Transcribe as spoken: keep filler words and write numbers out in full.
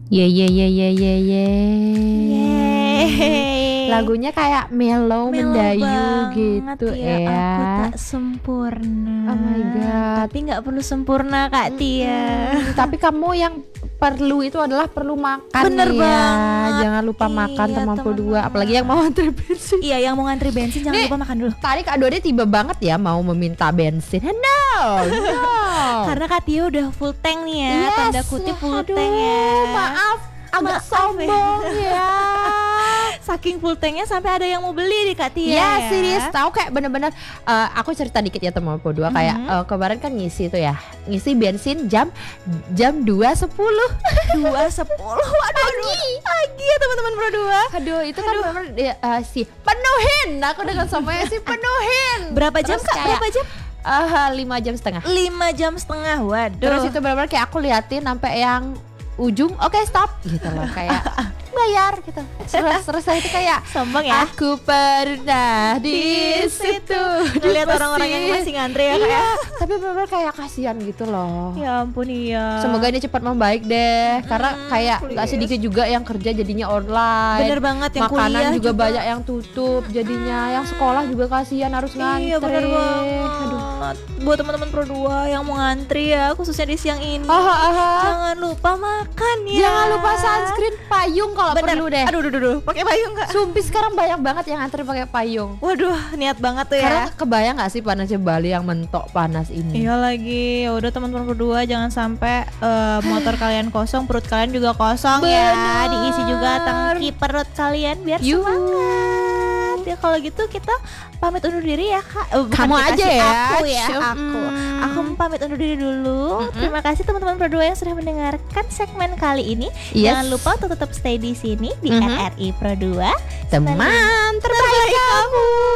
Ye ye ye ye ye ye. Yeay. Lagunya kayak mellow, Mellow mendayu banget gitu ya. ya. Aku tak sempurna. Oh my God. Tapi nggak perlu sempurna Kak Tia. Hmm, tapi kamu yang perlu itu adalah perlu makan. Bener ya. banget. Jangan lupa Iya, makan teman dua, teman-teman. apalagi yang mau antri bensin. Iya, yang mau ngantri bensin jangan Nih, lupa makan dulu. Tadi Kak Dode tiba banget ya mau meminta bensin. No, no. Karena Kak Tia udah full tank nih ya, Yes, tanda kutip full aduh, tank ya. Maaf, agak Maaf ya. sombong ya. Saking full tanknya sampai ada yang mau beli di Kak Tia. Ya, ya. serius tahu kayak bener-bener uh, aku cerita dikit ya teman dua kayak Mhm. uh, kemarin kan ngisi tuh ya. Ngisi bensin jam jam dua sepuluh. dua sepuluh. Waduh, pagi. Pagi ya teman-teman Pro dua. Aduh, itu kan bener-bener dia, uh, si penuhin. Aku dengan samanya si penuhin. Berapa jam Terus Kak? kayak, Berapa jam? Uh, lima jam setengah. lima jam setengah. Waduh. Terus itu benar-benar kayak aku liatin sampai yang ujung, oke stop gitu loh, kayak bayar gitu. Terus terus itu kayak sombong ya. aku pernah di situ. Ngeliat di orang-orang yang mesin. masih ngantri ya Kak Iya, ya. tapi benar-benar kayak kasihan gitu loh. Ya ampun iya. Semoga ini cepat membaik deh, karena Mm, kayak please. gak sedikit juga yang kerja jadinya online. Bener banget, yang Makanan kuliah juga, juga. banyak yang tutup, jadinya yang sekolah juga kasihan harus ngantri. Iya bener banget. Aduh. Buat teman-teman Pro dua yang mau ngantri ya, khususnya di siang ini. Aha, aha. Jangan lupa makan ya. Jangan lupa sunscreen, payung kalau Bener. perlu deh. Aduh, aduh, aduh, aduh. Pakai payung Kak. Sumpih sekarang banyak banget yang antri pakai payung. Waduh, niat banget tuh Karena ya. kebayang gak sih panasnya Bali yang mentok panas ini? Iya lagi, ya udah teman-teman berdua jangan sampai eh, motor kalian kosong, perut kalian juga kosong ya. Bener. Diisi juga tangki perut kalian biar Yuhu. semangat. Ya kalau gitu kita pamit undur diri ya Kak. Eh, bukan Kamu kita aja sih, ya. Aku ya, Cem. aku. Aku pamit undur diri dulu. Mm-mm. Terima kasih teman-teman berdua yang sudah mendengarkan segmen kali ini. Yes. Jangan lupa untuk tetap stay di sini di Mhm. R R I Pro dua. Teman terbaik kamu.